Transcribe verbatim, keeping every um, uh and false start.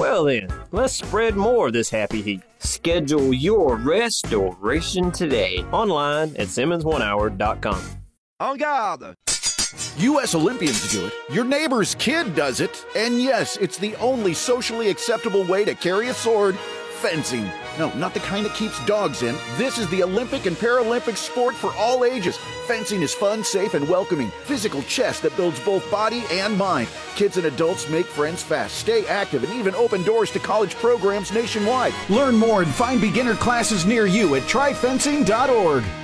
Well then, let's spread more of this happy heat. Schedule your restoration today online at Simmons one hour dot com. En garde! U S Olympians do it, your neighbor's kid does it, and yes, it's the only socially acceptable way to carry a sword, fencing. No, not the kind that keeps dogs in. This is the Olympic and Paralympic sport for all ages. Fencing is fun, safe, and welcoming. Physical chess that builds both body and mind. Kids and adults make friends fast, stay active, and even open doors to college programs nationwide. Learn more and find beginner classes near you at try fencing dot org.